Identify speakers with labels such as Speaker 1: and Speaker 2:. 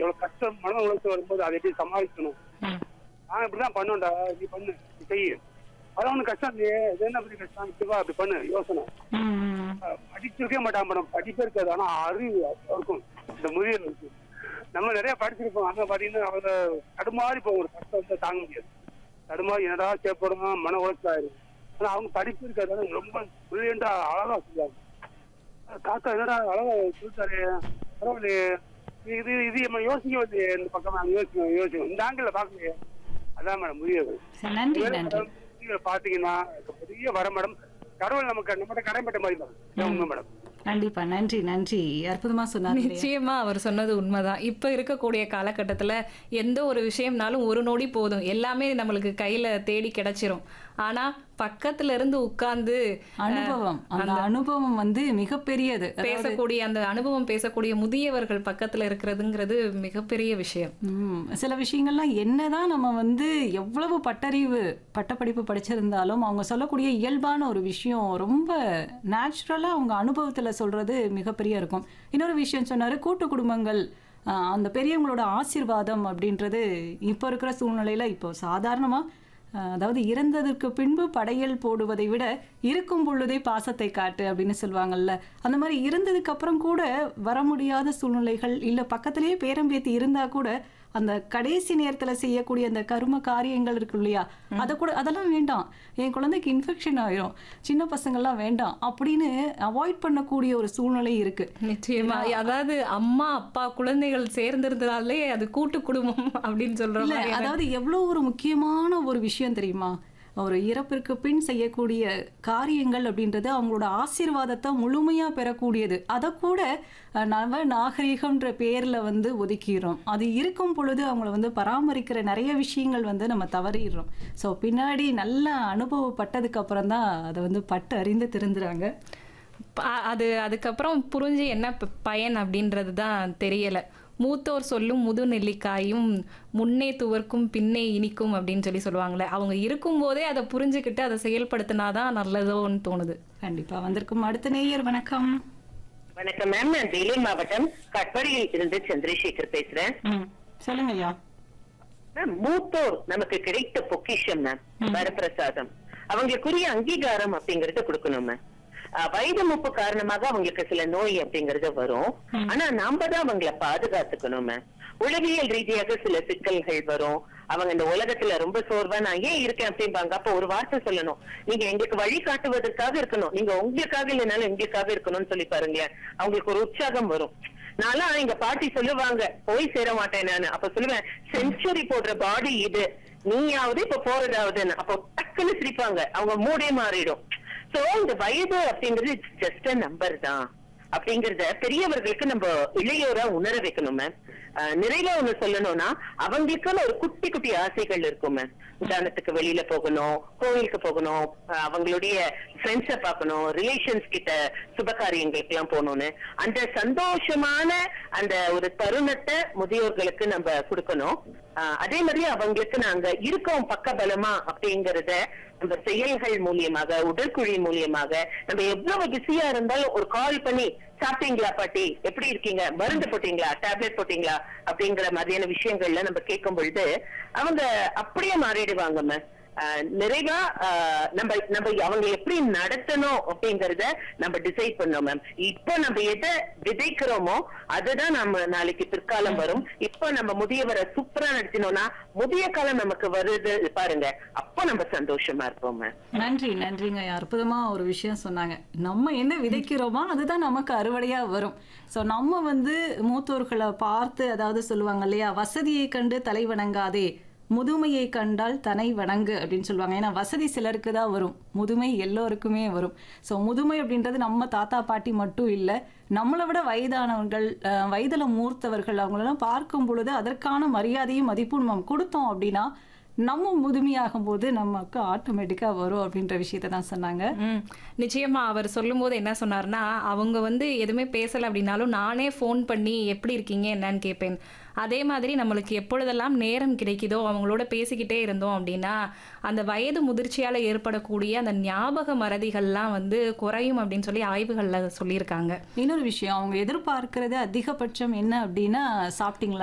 Speaker 1: எவ்வளவு கஷ்டம் மன உழைப்பு வரும்போது அதை எப்படி சமாளிக்கணும்.
Speaker 2: ம்.
Speaker 1: நான் இப்படிதான் பண்ணுவேன்டா, நீ பண்ணு, நீ செய்யு. அதான் ஒண்ணு கஷ்டம் இல்லையே, இது என்ன அப்படி கஷ்டம், இப்படிவா அப்படி பண்ணு யோசனை.
Speaker 2: ம்.
Speaker 1: படிச்சிருக்கே மாட்டான் மேடம், படிப்பே இருக்காது, ஆனா அறிவு இருக்கும் இந்த முதியல் இருக்கு. நம்ம நிறைய படிச்சிருப்போம், ஆனா பாத்தீங்கன்னா அவங்க தடுமாறி போகும், ஒரு கஷ்டம் வந்து தாங்க முடியாது. தடுமாறி என்னடா சேப்படும், மன உழைப்பு ஆயிரும். ஆனா அவங்க படிப்பு இருக்காது, ஆனா ரொம்ப பிரில்லியண்டா அழகா சொல்லுவாங்க. தாத்தா என்னடா அழகா சொல்லிட்டாரு, பரவாயில்லையே, இது இது நம்ம யோசிக்க வந்து இந்த பக்கம் நாங்க யோசிக்கணும் இந்த ஆங்கிள் பாக்கலையே. அதான் மேடம் முதியது.
Speaker 2: சரி, நன்றி நன்றி.
Speaker 1: பாத்தீங்கன்னா பெரிய வர மேடம், கடவுள் நமக்கு நம்மகிட்ட கடன்பட்ட மாதிரி தான் உண்மை மேடம்.
Speaker 2: கண்டிப்பா, நன்றி நன்றி. அற்புதமா சொன்னாரு இல்லையா?
Speaker 3: நிச்சயமா அவர் சொன்னது உண்மைதான். இப்ப இருக்கக்கூடிய காலகட்டத்துல எந்த ஒரு விஷயம்னாலும் ஒரு நொடி போதும், எல்லாமே நம்மளுக்கு கையில தேடி கிடைச்சிரும். ஆனா பக்கத்துல இருந்து உட்கார்ந்து
Speaker 2: அனுபவம், அந்த அனுபவம் வந்து மிகப்பெரியது.
Speaker 3: பேசக்கூடிய அந்த அனுபவம் பேசக்கூடிய முதியவர்கள் பக்கத்துல இருக்கிறதுங்கிறது மிகப்பெரிய விஷயம்.
Speaker 2: சில விஷயங்கள்லாம் என்னதான் நம்ம வந்து எவ்வளவு பட்டப்படிப்பு படிச்சிருந்தாலும் அவங்க சொல்லக்கூடிய இயல்பான ஒரு விஷயம் ரொம்ப நேச்சுரலா அவங்க அனுபவத்துல சொல்றது மிகப்பெரிய இருக்கும். இன்னொரு விஷயம் சொன்னாரு, கூட்டு குடும்பங்கள், அந்த பெரியவங்களோட ஆசீர்வாதம் அப்படின்றது இப்போ இருக்கிற சூழ்நிலையில இப்போ சாதாரணமா, அதாவது இறந்ததற்கு பின்பு படையல் போடுவதை விட இருக்கும் பொழுதே பாசத்தை காட்டு அப்படின்னு சொல்லுவாங்கல்ல. அந்த மாதிரி இறந்ததுக்கு அப்புறம் கூட வர முடியாத சூழ்நிலைகள் இல்ல, பக்கத்திலேயே பேரம்பேத்தி இருந்தா கூட அந்த கடைசி நேரத்துல செய்யக்கூடிய அந்த கரும காரியங்கள் இருக்கு இல்லையா, அதெல்லாம் வேண்டாம், என் குழந்தைக்கு இன்ஃபெக்ஷன் ஆயிரும், சின்ன பசங்கள்லாம் வேண்டாம் அப்படின்னு அவாய்ட் பண்ணக்கூடிய ஒரு சூழ்நிலை இருக்கு.
Speaker 3: நிச்சயமா. அதாவது அம்மா அப்பா குழந்தைகள் சேர்ந்திருந்தாலே அது கூட்டு குடும்பம் அப்படின்னு சொல்றோம்.
Speaker 2: அதாவது எவ்வளவு ஒரு முக்கியமான ஒரு விஷயம் தெரியுமா, ஒரு இறப்பிற்கு பின் செய்யக்கூடிய காரியங்கள் அப்படின்றது அவங்களோட ஆசீர்வாதத்தை முழுமையா பெறக்கூடியது. அதை கூட நவ நாகரிகம்ன்ற பேர்ல வந்து ஒதுக்கிறோம். அது இருக்கும் பொழுது அவங்கள வந்து பராமரிக்கிற நிறைய விஷயங்கள் வந்து நம்ம தவறிடுறோம். ஸோ பின்னாடி நல்ல அனுபவப்பட்டதுக்கு அப்புறம் தான் அதை வந்து பட்டு அறிந்து திருந்துறாங்க.
Speaker 3: அது அதுக்கப்புறம் புரிஞ்சு என்ன பயன் அப்படின்றது தான் தெரியல. மூத்தோர் சொல்லும் முது நெல்லிக்காயும் முன்னே துவர்க்கும் பின்னே இனிக்கும் அப்படின்னு சொல்லுவாங்களே, அவங்க இருக்கும் போதே அதை புரிஞ்சுக்கிட்டு அதை செயல்படுத்தினாதான் நல்லதோன்னு தோணுது.
Speaker 2: கண்டிப்பா. வந்திருக்கும் அடுத்த நேயர். வணக்கம்.
Speaker 4: வணக்கம் மேம், நான் வேலூர் மாவட்டம் கட்பாடியில் இருந்து சந்திரசேகர் பேசுறேன்.
Speaker 2: சொல்லுங்க ஐயா.
Speaker 4: மேம், மூத்தோர் நமக்கு கிடைத்த பொக்கிஷம் மேம், வரப்பிரசாதம். அவங்களுக்குரிய அங்கீகாரம் அப்படிங்கறத கொடுக்கணும் மேம். வயது மூப்பு காரணமாக அவங்களுக்கு சில நோய் அப்படிங்கறது வரும், ஆனா நாம தான் அவங்கள பாதுகாத்துக்கணும் மேம். உளவியல் ரீதியாக சில சிக்கல்கள் வரும். அவங்க இந்த உலகத்துல ரொம்ப சோர்வா நான் ஏன் இருக்கேன் அப்படிம்பாங்க. அப்ப ஒரு வார்த்தை சொல்லணும், நீங்க எங்களுக்கு வழி காட்டுவதற்காக இருக்கணும், நீங்க உங்களுக்காக இல்லைனாலும் எங்களுக்காக இருக்கணும்னு சொல்லி பாருங்களேன். அவங்களுக்கு ஒரு உற்சாகம் வரும். நான்லாம் எங்க பாட்டி சொல்லுவாங்க, போய் சேர மாட்டேன் நானு. அப்ப சொல்லுவேன், செஞ்சுரி போடுற பாடி இது, நீயாவது இப்ப போறதாவதுன்னு. அப்போ டக்குன்னு சிரிப்பாங்க, அவங்க மூடே மாறிடும். சோ இந்த வயது அப்படிங்கிறது ஜஸ்ட் நம்பர் தான் அப்படிங்கறத பெரியவர்களுக்கு நம்ம இளையோரா உணர வைக்கணும் மேம். நிறைவா ஒண்ணு சொல்லணும்னா, அவங்களுக்குன்னு ஒரு குட்டி குட்டி ஆசைகள் இருக்கும் மேம். உதாரணத்துக்கு வெளியில போகணும், கோவிலுக்கு போகணும், அவங்களுடைய ஃப்ரெண்ட்ஸ பாக்கணும், ரிலேஷன்ஸ் கிட்ட சுப காரியங்களுக்கு எல்லாம் போகணும்னு அந்த சந்தோஷமான அந்த ஒரு தருணத்தை முதியோர்களுக்கு நம்ம கொடுக்கணும். அதே மாதிரி அவங்களுக்கு நாங்க இருக்கோம் பக்கபலமா அப்படிங்கறத நம்ம செயல்கள் மூலியமாக, உடற்குழி மூலியமாக, நம்ம எவ்வளவு பிஸியா இருந்தாலும் ஒரு கால் பண்ணி, சாப்பிட்டீங்களா பாட்டி, எப்படி இருக்கீங்க, மருந்து போட்டீங்களா, டேப்லெட் போட்டீங்களா அப்படிங்கிற மாதிரியான விஷயங்கள்ல நம்ம கேட்கும் பொழுது அவங்க அப்படியே மாறிடுவாங்க மேம். நிறைவா நம்ம அவங்க எப்படி நடத்தணும் அப்படிங்கறத நம்ம டிசைட் பண்ணோம் மேம். இப்போ நம்ம எதை விதைக்கிறோமோ அதுதான் நம்ம நாளைக்கு பிற்காலம் வரும். இப்போ நம்ம முதியவரை சூப்பரா நடத்தினோம்னா முதிய காலம் நமக்கு வருது பாருங்க, அப்போ நம்ம சந்தோஷமா இருப்போம் மேம்.
Speaker 2: நன்றி நன்றிங்க. அற்புதமா ஒரு விஷயம் சொன்னாங்க. நம்ம என்ன விதைக்கிறோமோ அதுதான் நமக்கு அறுவடையா வரும். ஸோ நம்ம வந்து மூத்தோர்களை பார்த்து, அதாவது சொல்லுவாங்க இல்லையா, வசதியை கண்டு தலை வணங்காதே, முதுமையை கண்டால் தனை வணங்கு அப்படின்னு சொல்லுவாங்க. ஏன்னா வசதி சிலருக்கு தான் வரும், முதுமை எல்லோருக்குமே வரும். ஸோ முதுமை அப்படின்றது நம்ம தாத்தா பாட்டி மட்டும் இல்லை, நம்மளை விட வயதானவர்கள், வயதில் மூர்த்தவர்கள், அவங்களெல்லாம் பார்க்கும் பொழுது அதற்கான மரியாதையும் மதிப்பும் நம்ம கொடுத்தோம் அப்படின்னா நம்ம முதுமையாகும் போது நமக்கு ஆட்டோமேட்டிக்கா வரும் அப்படின்ற விஷயத்தை தான் சொன்னாங்க.
Speaker 3: நிச்சயமா. அவர் சொல்லும் போது என்ன சொன்னார்னா, அவங்க வந்து எதுவுமே பேசலை அப்படின்னாலும் நானே ஃபோன் பண்ணி எப்படி இருக்கீங்க என்னன்னு கேட்பேன். அதே மாதிரி நம்மளுக்கு எப்பொழுதெல்லாம் நேரம் கிடைக்குதோ அவங்களோட பேசிக்கிட்டே இருந்தோம் அப்படின்னா அந்த வயது முதிர்ச்சியால் ஏற்படக்கூடிய அந்த ஞாபக மறதிகள்லாம் வந்து குறையும் அப்படின்னு சொல்லி ஆய்வுகளில் சொல்லியிருக்காங்க.
Speaker 2: இன்னொரு விஷயம், அவங்க எதிர்பார்க்கறது அதிகபட்சம் என்ன அப்படின்னா, சாப்பிட்டீங்களா,